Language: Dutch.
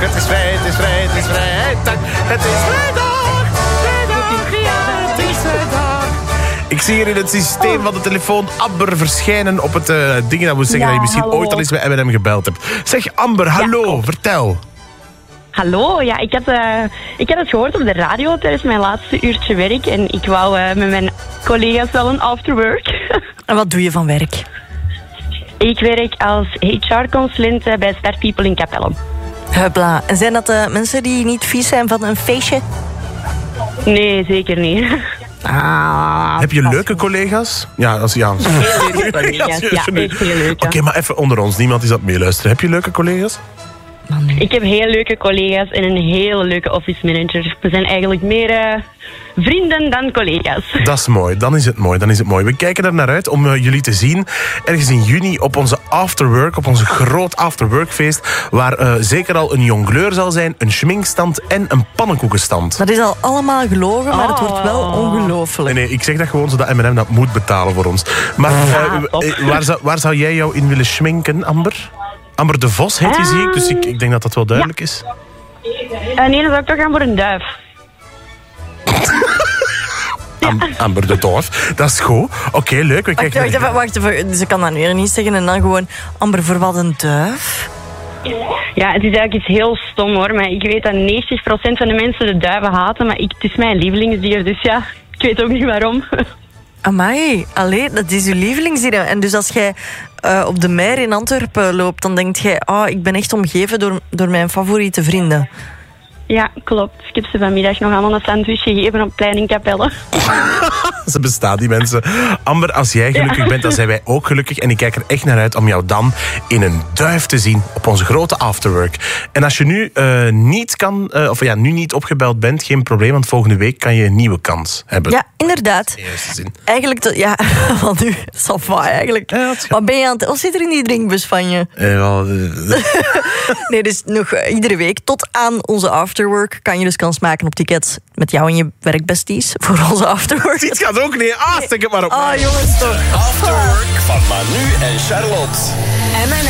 Het is vrij, het is vrij, het is vrijdag. Het is vrijdag. Het is vrijdag. Ik zie hier in het systeem van de telefoon Amber verschijnen op het ding dat we zeggen dat je misschien ooit al eens bij M&M gebeld hebt. Zeg Amber, hallo, vertel. Hallo, ja, ik had het gehoord op de radio tijdens mijn laatste uurtje werk. En ik wou met mijn collega's wel een afterwork. En wat doe je van werk? Ik werk als HR-consulent bij Star People in Capelle. Hupla. En zijn dat de mensen die niet vies zijn van een feestje? Nee, zeker niet. Heb je leuke collega's? Ja, Heel leuke collega's, ja, echt heel leuke. Oké, maar even onder ons, niemand is aan het meeluisteren. Heb je leuke collega's? Ik heb heel leuke collega's en een hele leuke office manager. We zijn eigenlijk meer vrienden dan collega's. Dat is mooi, dan is het mooi. We kijken er naar uit om jullie te zien ergens in juni op onze afterwork, op onze groot afterworkfeest, waar zeker al een jongleur zal zijn, een schminkstand en een pannenkoekenstand. Dat is al allemaal gelogen, maar het wordt wel ongelooflijk. Nee, ik zeg dat gewoon zodat M&M dat moet betalen voor ons. Maar waar zou jij jou in willen schminken, Amber? Amber de Vos heet je, zie ik, dus ik denk dat dat wel duidelijk is. Nee, dan zou ik toch gaan voor een duif. Amber de Duif, dat is goed. Oké, leuk. Wacht even, ze kan dat nu niet zeggen en dan gewoon Amber voor wat een duif? Ja, het is eigenlijk iets heel stom hoor, maar ik weet dat 90% van de mensen de duiven haten, maar het is mijn lievelingsdier, dus ja, ik weet ook niet waarom. Amai, dat is uw lievelingsdier. En dus als jij op de Meer in Antwerpen loopt, dan denkt jij, ik ben echt omgeven door mijn favoriete vrienden. Ja, klopt. Ik heb ze vanmiddag nog allemaal een sandwich gegeven op plein in Capelle. Ze bestaan, die mensen. Amber, als jij gelukkig bent, dan zijn wij ook gelukkig. En ik kijk er echt naar uit om jou dan in een duif te zien op onze grote afterwork. En als je nu niet kan, nu niet opgebeld bent, geen probleem, want volgende week kan je een nieuwe kans hebben. Ja, inderdaad. In eerste zin. Eigenlijk, want nu, ça va eigenlijk. Ja, wat ben je aan het... Wat zit er in die drinkbus van je? Nee, dus nog iedere week tot aan onze afterwork kan je dus kans maken op tickets met jou en je werkbesties voor onze afterwork. Dit gaat ook niet. Stek het maar op. Jongens toch. Afterwork van Manu en Charlotte. M&M